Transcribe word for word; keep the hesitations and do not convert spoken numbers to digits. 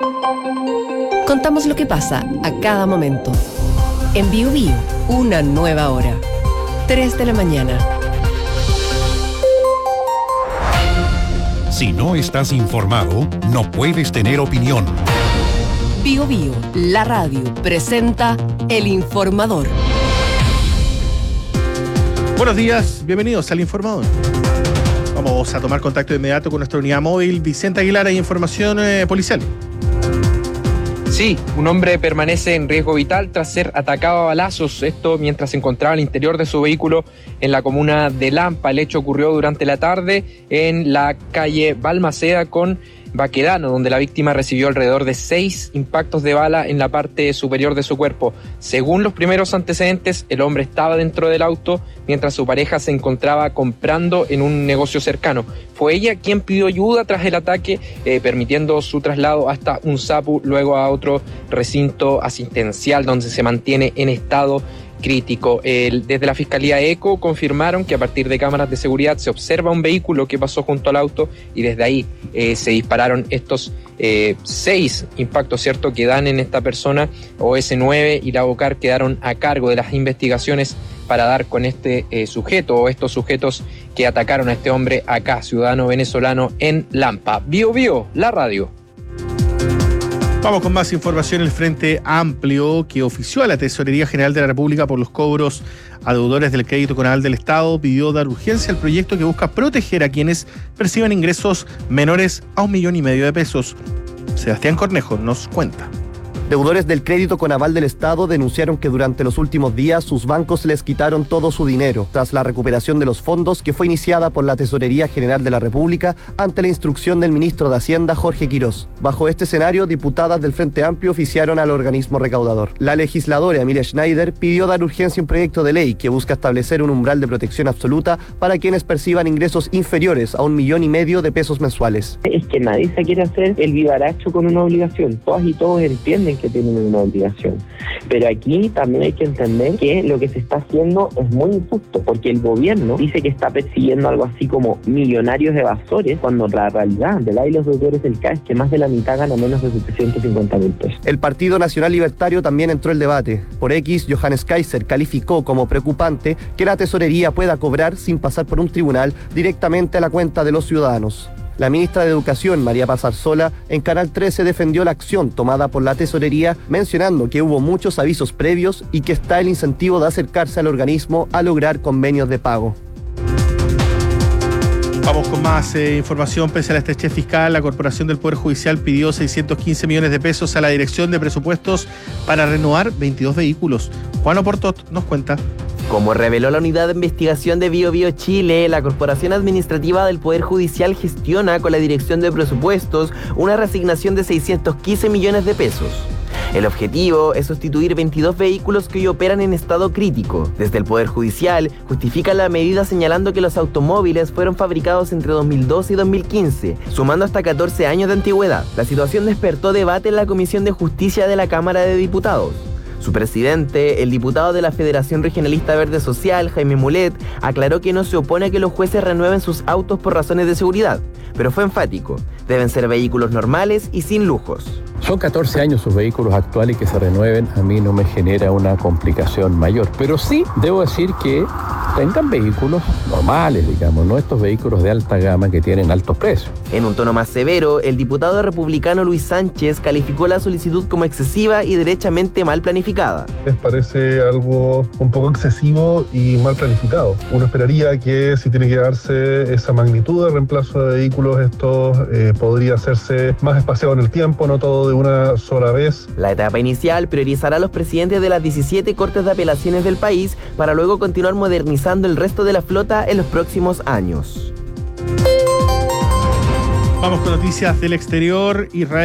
Contamos lo que pasa a cada momento. En Bio Bio, una nueva hora. tres de la mañana. Si no estás informado, no puedes tener opinión. Bio Bio, la radio, presenta El Informador. Buenos días, bienvenidos al Informador. Vamos a tomar contacto de inmediato con nuestra unidad móvil. Vicente Aguilar, hay información eh, policial. Sí, un hombre permanece en riesgo vital tras ser atacado a balazos, esto mientras se encontraba al interior de su vehículo en la comuna de Lampa. El hecho ocurrió durante la tarde en la calle Balmaceda con Baquedano, donde la víctima recibió alrededor de seis impactos de bala en la parte superior de su cuerpo. Según los primeros antecedentes, el hombre estaba dentro del auto mientras su pareja se encontraba comprando en un negocio cercano. Fue ella quien pidió ayuda tras el ataque, eh, permitiendo su traslado hasta un SAPU, luego a otro recinto asistencial donde se mantiene en estado crítico. El, desde la Fiscalía ECO confirmaron que a partir de cámaras de seguridad se observa un vehículo que pasó junto al auto y desde ahí eh, se dispararon estos eh, seis impactos, ¿cierto?, que dan en esta persona. O S nueve y la BOCAR quedaron a cargo de las investigaciones para dar con este eh, sujeto o estos sujetos que atacaron a este hombre acá, ciudadano venezolano en Lampa. Bio Bio, la radio. Vamos con más información. El Frente Amplio, que ofició a la Tesorería General de la República por los cobros a deudores del crédito Conaval del Estado, pidió dar urgencia al proyecto que busca proteger a quienes perciban ingresos menores a un millón y medio de pesos. Sebastián Cornejo nos cuenta. Deudores del crédito Conaval del Estado denunciaron que durante los últimos días sus bancos les quitaron todo su dinero, tras la recuperación de los fondos que fue iniciada por la Tesorería General de la República ante la instrucción del ministro de Hacienda, Jorge Quirós. Bajo este escenario, diputadas del Frente Amplio oficiaron al organismo recaudador. La legisladora Emilia Schneider pidió dar urgencia a un proyecto de ley que busca establecer un umbral de protección absoluta para quienes perciban ingresos inferiores a un millón y medio de pesos mensuales. Es que nadie se quiere hacer el vivaracho con una obligación. Todas y todos entienden que tienen una obligación. Pero aquí también hay que entender que lo que se está haciendo es muy injusto, porque el gobierno dice que está persiguiendo algo así como millonarios evasores, cuando la realidad de la y los deudores del C A E es que más de la mitad gana menos de setecientos cincuenta mil pesos. El Partido Nacional Libertario también entró el debate. Por X, Johannes Kaiser calificó como preocupante que la tesorería pueda cobrar sin pasar por un tribunal directamente a la cuenta de los ciudadanos. La ministra de Educación, María Paz Arzola, en Canal trece defendió la acción tomada por la tesorería, mencionando que hubo muchos avisos previos y que está el incentivo de acercarse al organismo a lograr convenios de pago. Vamos con más eh, información. Pese a la estrechez fiscal, la Corporación del Poder Judicial pidió seiscientos quince millones de pesos a la Dirección de Presupuestos para renovar veintidós vehículos. Juan Oportot nos cuenta. Como reveló la Unidad de Investigación de Bio Bio Chile, la Corporación Administrativa del Poder Judicial gestiona con la Dirección de Presupuestos una reasignación de seiscientos quince millones de pesos. El objetivo es sustituir veintidós vehículos que hoy operan en estado crítico. Desde el Poder Judicial justifican la medida señalando que los automóviles fueron fabricados entre dos mil doce y dos mil quince, sumando hasta catorce años de antigüedad. La situación despertó debate en la Comisión de Justicia de la Cámara de Diputados. Su presidente, el diputado de la Federación Regionalista Verde Social, Jaime Mulet, aclaró que no se opone a que los jueces renueven sus autos por razones de seguridad, pero fue enfático: deben ser vehículos normales y sin lujos. Son catorce años sus vehículos actuales y que se renueven a mí no me genera una complicación mayor. Pero sí debo decir que tengan vehículos normales, digamos, no estos vehículos de alta gama que tienen altos precios. En un tono más severo, el diputado republicano Luis Sánchez calificó la solicitud como excesiva y derechamente mal planificada. Les parece algo un poco excesivo y mal planificado. Uno esperaría que si tiene que darse esa magnitud de reemplazo de vehículos, esto eh, podría hacerse más espaciado en el tiempo, no todo de una sola vez. La etapa inicial priorizará a los presidentes de las diecisiete cortes de apelaciones del país para luego continuar modernizando el resto de la flota en los próximos años. Vamos con noticias del exterior. Israel